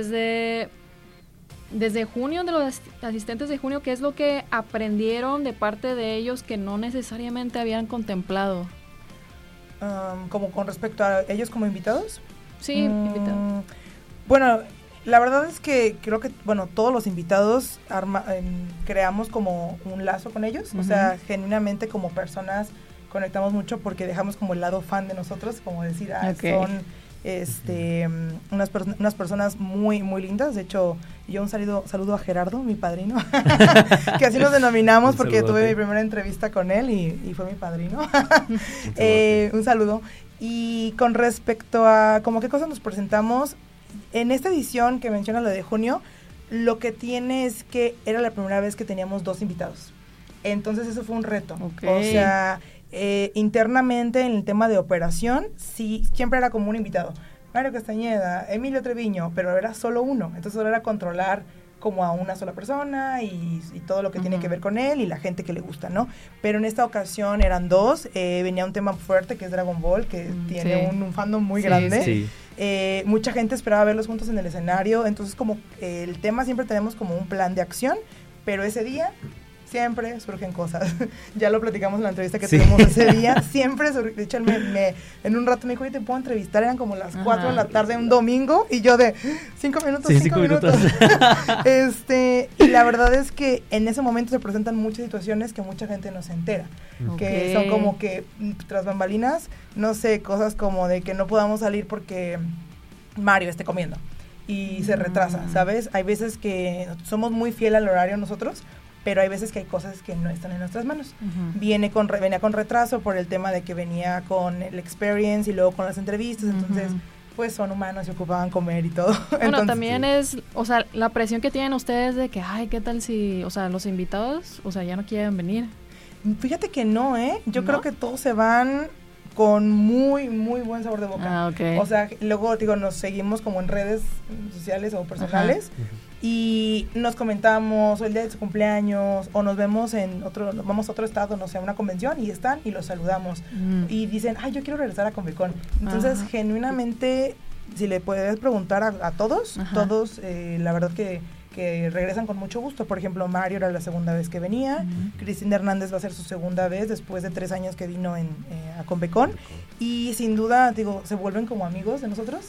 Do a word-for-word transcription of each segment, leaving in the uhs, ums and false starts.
Desde, desde junio, de los asistentes de junio, ¿qué es lo que aprendieron de parte de ellos que no necesariamente habían contemplado? Um, como con respecto a ellos como invitados. Sí, mm, invitados. Bueno, la verdad es que creo que, bueno, todos los invitados arma, eh, creamos como un lazo con ellos. Uh-huh. O sea, genuinamente como personas conectamos mucho porque dejamos como el lado fan de nosotros, como decir, ah, okay. son este unas, per- unas personas muy, muy lindas. De hecho, yo un saludo, saludo a Gerardo, mi padrino, que así nos denominamos porque tuve mi primera entrevista con él y, y fue mi padrino. un, eh, un saludo. Y con respecto a como qué cosas nos presentamos, en esta edición que menciona la de junio, lo que tiene es que era la primera vez que teníamos dos invitados. Entonces eso fue un reto. Okay. O sea, eh, internamente en el tema de operación, sí, siempre era como un invitado. Mario Castañeda, Emilio Treviño, pero era solo uno. Entonces solo era controlar como a una sola persona y, y todo lo que uh-huh. tiene que ver con él y la gente que le gusta, ¿no? Pero en esta ocasión eran dos, eh, venía un tema fuerte que es Dragon Ball, que mm, tiene sí. un, un fandom muy sí, grande. Sí. Eh, mucha gente esperaba verlos juntos en el escenario, entonces como eh, el tema siempre tenemos como un plan de acción, pero ese día siempre surgen cosas. Ya lo platicamos en la entrevista que sí. tuvimos ese día. Siempre surge. De hecho, él me, me, en un rato me dijo, oye, ¿te puedo entrevistar? Eran como las cuatro de la tarde un domingo. Y yo de, cinco minutos, sí, cinco, cinco minutos. minutos. este, y la verdad es que en ese momento se presentan muchas situaciones que mucha gente no se entera. Okay. Que son como que, tras bambalinas, no sé, cosas como de que no podamos salir porque Mario esté comiendo. Y se retrasa, ¿sabes? Hay veces que somos muy fiel al horario nosotros, pero hay veces que hay cosas que no están en nuestras manos. Uh-huh. Viene con re, venía con retraso por el tema de que venía con el experience y luego con las entrevistas, uh-huh. entonces pues son humanos y ocupaban comer y todo. Bueno, entonces, también sí. es, o sea, la presión que tienen ustedes de que, ay, ¿qué tal si, o sea, los invitados, o sea, ya no quieren venir? Fíjate que no, ¿eh? Yo ¿No? creo que todos se van con muy, muy buen sabor de boca. Ah, okay. O sea, luego, digo, nos seguimos como en redes sociales o personales. Ajá. Y nos comentamos o el día de su cumpleaños o nos vemos en otro, vamos a otro estado, no sé, a una convención y están y los saludamos mm. y dicen, ay, yo quiero regresar a Convecon. Entonces, ajá. genuinamente, si le puedes preguntar a, a todos, ajá. todos, eh, la verdad que, que regresan con mucho gusto. Por ejemplo, Mario era la segunda vez que venía, uh-huh. Cristina Hernández va a ser su segunda vez después de tres años que vino en, eh, a Convecon y sin duda, digo, se vuelven como amigos de nosotros.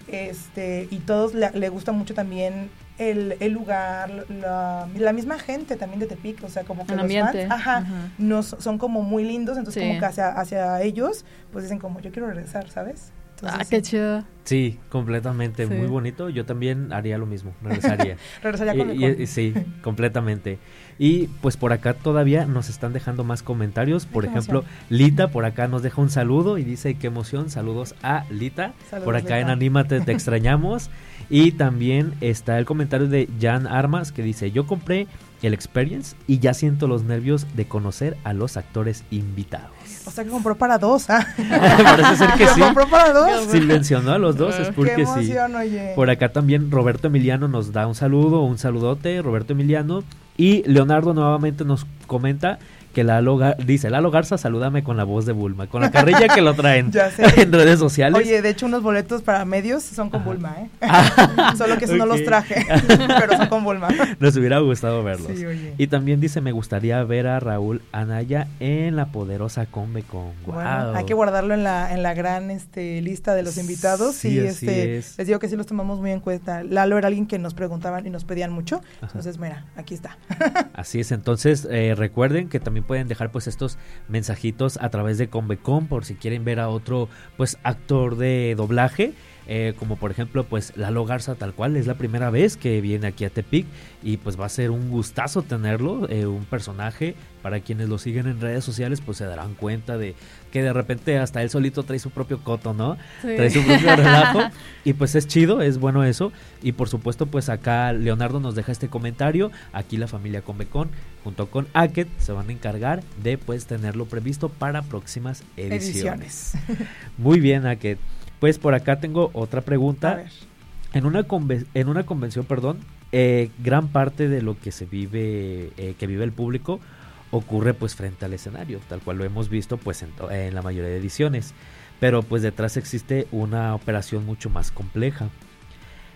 Este, y todos le, le gusta mucho también el, el lugar, la, la misma gente también de Tepic, o sea, como que el los ambiente. fans, ajá, Ajá. nos, son como muy lindos, entonces sí. como que hacia, hacia ellos, pues dicen como, yo quiero regresar, ¿sabes? Entonces, ah, sí. qué chido. Sí, completamente, sí. muy bonito. Yo también haría lo mismo, regresaría. regresaría con, y, y, Sí, completamente. Y pues por acá todavía nos están dejando más comentarios. Por Ay, ejemplo, emoción. Lita por acá nos deja un saludo y dice, qué emoción, saludos a Lita. Saludos, por acá Lita. En Anímate te extrañamos. Y también está el comentario de Jan Armas que dice, yo compré el Experience y ya siento los nervios de conocer a los actores invitados. O sea que compró para dos, ¿ah? Parece ser que sí. ¿Compró para dos? Si mencionó a los dos es porque Qué emoción, sí. Oye. Por acá también Roberto Emiliano nos da un saludo, un saludote, Roberto Emiliano. Y Leonardo nuevamente nos comenta que Lalo Gar- dice, Lalo Garza, salúdame con la voz de Bulma, con la carrilla que lo traen ya sé. en redes sociales. Oye, de hecho unos boletos para medios son con Ajá. Bulma, ¿eh? Solo que eso okay. no los traje, pero son con Bulma. Nos hubiera gustado verlos. Sí, oye. Y también dice, me gustaría ver a Raúl Anaya en la poderosa Convecon. Wow. Bueno, hay que guardarlo en la en la gran este lista de los invitados. Sí, y este es. Les digo que sí los tomamos muy en cuenta. Lalo era alguien que nos preguntaban y nos pedían mucho. Ajá. Entonces, mira, aquí está. Así es, entonces eh, recuerden que también pueden dejar pues estos mensajitos a través de Convecon por si quieren ver a otro pues actor de doblaje, eh, como por ejemplo pues Lalo Garza, tal cual es la primera vez que viene aquí a Tepic y pues va a ser un gustazo tenerlo, eh, un personaje. Para quienes lo siguen en redes sociales pues se darán cuenta de que de repente hasta él solito trae su propio coto, ¿no? Sí. Trae su propio relajo y pues es chido, es bueno eso. Y por supuesto pues acá Leonardo nos deja este comentario, aquí la familia Convecon junto con Aket se van a encargar de pues tenerlo previsto para próximas ediciones. ediciones. Muy bien, Aket. Pues por acá tengo otra pregunta. A ver. En una conven- en una convención, perdón, eh, gran parte de lo que se vive, eh, que vive el público ocurre pues frente al escenario, tal cual lo hemos visto pues en, to- en la mayoría de ediciones, pero pues detrás existe una operación mucho más compleja.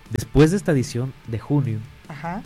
Después de esta edición de junio, Ajá.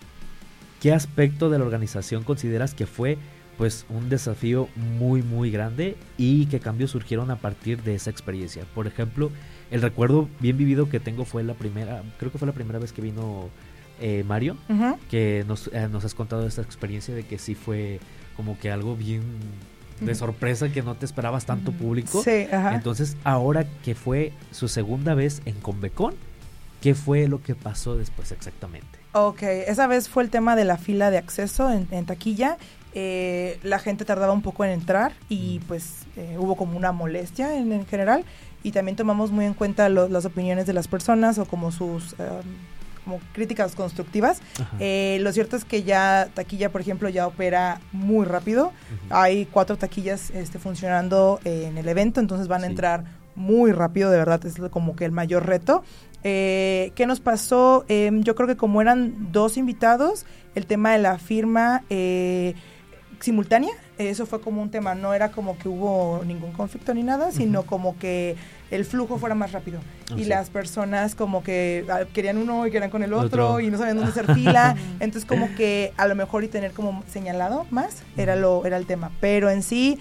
¿qué aspecto de la organización consideras que fue pues un desafío muy muy grande y qué cambios surgieron a partir de esa experiencia? Por ejemplo, el recuerdo bien vivido que tengo fue la primera, creo que fue la primera vez que vino eh, Mario, Uh-huh. que nos, eh, nos has contado esta experiencia de que sí fue como que algo bien de sorpresa, que no te esperabas tanto público. Sí, ajá. Entonces, ahora que fue su segunda vez en Convecon, ¿qué fue lo que pasó después exactamente? Ok, esa vez fue el tema de la fila de acceso en, en taquilla. Eh, la gente tardaba un poco en entrar y pues eh, hubo como una molestia en, en general, y también tomamos muy en cuenta lo, las opiniones de las personas o como sus um, como críticas constructivas. Eh, lo cierto es que ya taquilla, por ejemplo, ya opera muy rápido. Uh-huh. Hay cuatro taquillas este, funcionando eh, en el evento, entonces van a sí. entrar muy rápido, de verdad es como que el mayor reto. Eh, ¿Qué nos pasó? Eh, yo creo que como eran dos invitados, el tema de la firma eh, simultánea, eso fue como un tema, no era como que hubo ningún conflicto ni nada, uh-huh. sino como que el flujo fuera más rápido. Oh, y sí. las personas como que ah, querían uno y querían con el otro, otro. y no sabían dónde hacer fila, entonces como que a lo mejor y tener como señalado más era lo era el tema, pero en sí,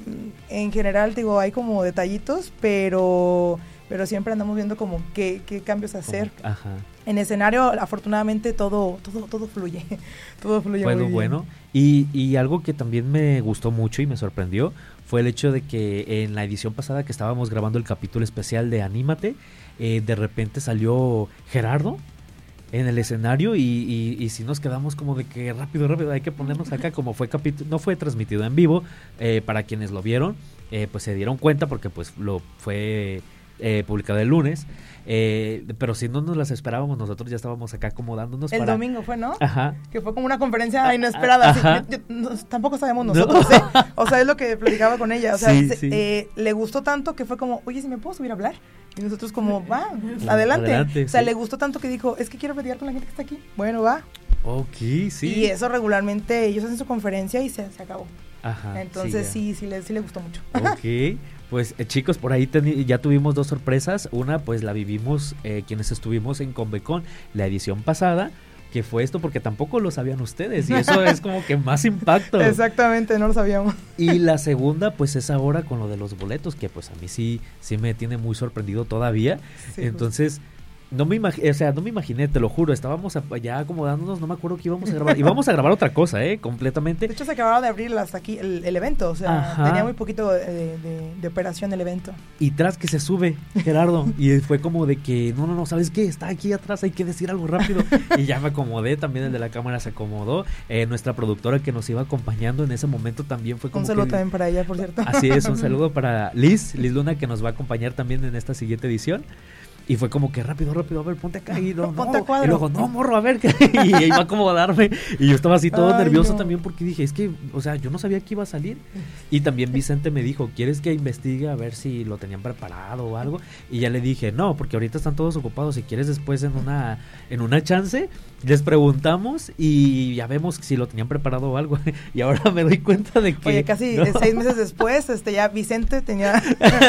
en general, digo, hay como detallitos, pero... pero siempre andamos viendo como qué, qué cambios hacer. Ajá. En escenario, afortunadamente, todo todo todo fluye. todo fluye bueno, muy bien. Bueno, y, y algo que también me gustó mucho y me sorprendió fue el hecho de que en la edición pasada que estábamos grabando el capítulo especial de Anímate, eh, de repente salió Gerardo en el escenario y, y, y si nos quedamos como de que rápido, rápido, hay que ponernos acá, como fue capítulo, no fue transmitido en vivo, eh, para quienes lo vieron, eh, pues se dieron cuenta porque pues lo fue... Eh, publicado el lunes, eh, pero si no nos las esperábamos, nosotros ya estábamos acá acomodándonos. El para... domingo fue, ¿no? Ajá. Que fue como una conferencia inesperada. Así, yo, yo, no, tampoco sabemos nosotros, no. ¿eh? O sea, es lo que platicaba con ella. O sea, sí, se, sí. Eh, le gustó tanto que fue como, oye, ¿si me puedo subir a hablar? Y nosotros como, va, adelante. adelante. O sea, sí. le gustó tanto que dijo, es que quiero platicar con la gente que está aquí. Bueno, va. Ok, sí. Y eso regularmente ellos hacen su conferencia y se, se acabó. Ajá. Entonces sí, sí, sí, le, sí le gustó mucho. Ok. Pues eh, chicos, por ahí ten- ya tuvimos dos sorpresas. Una pues la vivimos eh, quienes estuvimos en Convecon la edición pasada, que fue esto porque tampoco lo sabían ustedes y eso es como que más impacto. Exactamente, no lo sabíamos. Y la segunda pues es ahora con lo de los boletos, que pues a mí sí, sí me tiene muy sorprendido todavía. Sí, entonces... Pues. No me imaginé, o sea, no me imaginé, te lo juro, estábamos ya acomodándonos, no me acuerdo que íbamos a grabar, íbamos a grabar otra cosa, eh, completamente. De hecho se acababa de abrir hasta aquí el, el evento, o sea, Ajá. tenía muy poquito de, de, de operación el evento. Y tras que se sube, Gerardo, y fue como de que, no, no, no, ¿sabes qué? Está aquí atrás, hay que decir algo rápido. Y ya me acomodé, también el de la cámara se acomodó, eh, nuestra productora que nos iba acompañando en ese momento también fue como Un saludo que, también para ella, por cierto. Así es, un saludo para Liz, Liz Luna, que nos va a acompañar también en esta siguiente edición. Y fue como que rápido, rápido, a ver, ponte acá. Y, no, ponte no. a cuadro. Y luego, no, morro, a ver. Y iba a acomodarme. Y yo estaba así todo Ay, nervioso no. también porque dije, es que, o sea, yo no sabía que iba a salir. Y también Vicente me dijo, ¿quieres que investigue a ver si lo tenían preparado o algo? Y ya le dije, no, porque ahorita están todos ocupados. Si quieres después en una en una chance, les preguntamos y ya vemos si lo tenían preparado o algo. Y ahora me doy cuenta de que... Oye, casi no. seis meses después, este ya Vicente tenía...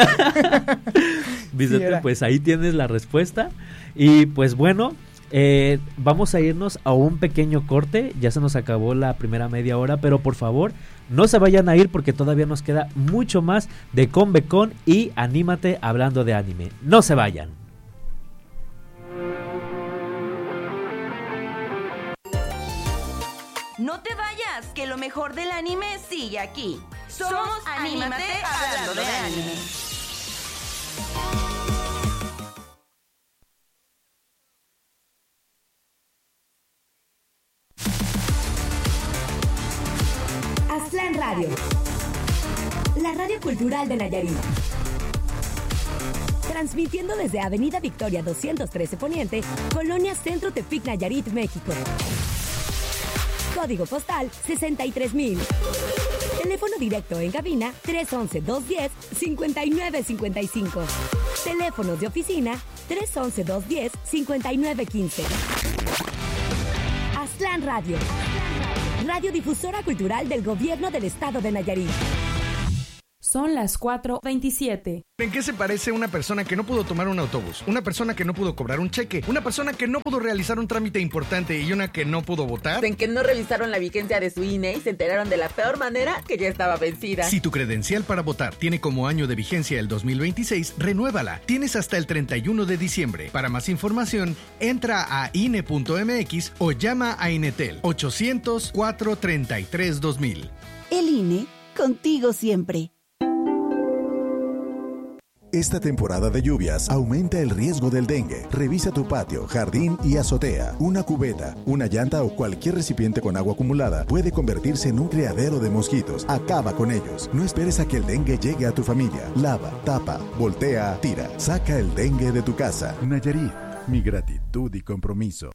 Vicente, sí, pues ahí tienes la respuesta. Y pues bueno, eh, vamos a irnos a un pequeño corte. Ya se nos acabó la primera media hora, pero por favor no se vayan a ir porque todavía nos queda mucho más de Convecon y Anímate hablando de anime. No se vayan. No te vayas, que lo mejor del anime sigue aquí. Somos Anímate hablando de anime. Aztlán Radio, la radio cultural de Nayarit. Transmitiendo desde Avenida Victoria doscientos trece Poniente, Colonia Centro Tepic, Nayarit, México. Código postal sesenta y tres mil. Teléfono directo en cabina tres once, dos diez, cincuenta y nueve cincuenta y cinco. Teléfonos de oficina tres once, dos diez, cincuenta y nueve quince. Aztlán Radio. Radiodifusora cultural del Gobierno del Estado de Nayarit. Son las cuatro veintisiete. ¿En qué se parece una persona que no pudo tomar un autobús? Una persona que no pudo cobrar un cheque, una persona que no pudo realizar un trámite importante y una que no pudo votar. En que no revisaron la vigencia de su I N E y se enteraron de la peor manera que ya estaba vencida. Si tu credencial para votar tiene como año de vigencia el dos mil veintiséis, renuévala. Tienes hasta el treinta y uno de diciembre. Para más información, entra a I N E punto M X o llama a Inetel ochocientos, cuatrocientos treinta y tres, dos mil. El I N E, contigo siempre. Esta temporada de lluvias aumenta el riesgo del dengue. Revisa tu patio, jardín y azotea. Una cubeta, una llanta o cualquier recipiente con agua acumulada puede convertirse en un criadero de mosquitos. Acaba con ellos. No esperes a que el dengue llegue a tu familia. Lava, tapa, voltea, tira. Saca el dengue de tu casa. Nayarit, mi gratitud y compromiso.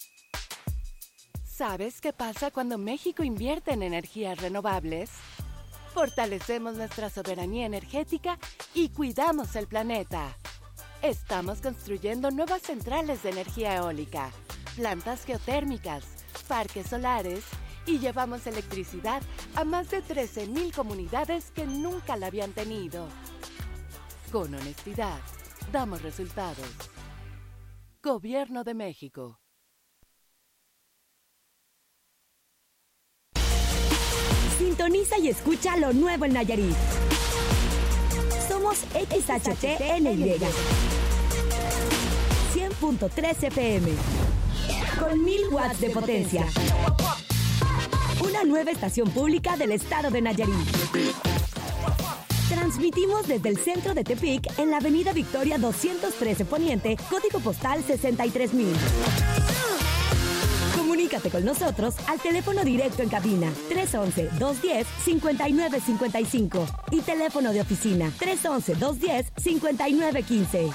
¿Sabes qué pasa cuando México invierte en energías renovables? Fortalecemos nuestra soberanía energética y cuidamos el planeta. Estamos construyendo nuevas centrales de energía eólica, plantas geotérmicas, parques solares y llevamos electricidad a más de trece mil comunidades que nunca la habían tenido. Con honestidad, damos resultados. Gobierno de México. Sintoniza y escucha lo nuevo en Nayarit. Somos X H T N Y cien punto tres F M con mil watts de potencia. Una nueva estación pública del estado de Nayarit. Transmitimos desde el centro de Tepic en la avenida Victoria doscientos trece Poniente, código postal sesenta y tres mil. Comunícate con nosotros al teléfono directo en cabina tres once, dos diez, cincuenta y nueve cincuenta y cinco y teléfono de oficina tres once, dos diez, cincuenta y nueve quince.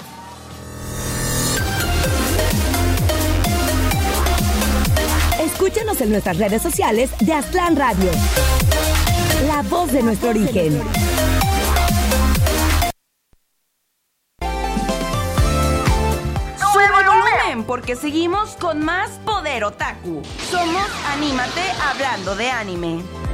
Escúchanos en nuestras redes sociales de Aztlán Radio. La voz de nuestro origen. Porque seguimos con más Poder Otaku. Somos Anímate hablando de anime.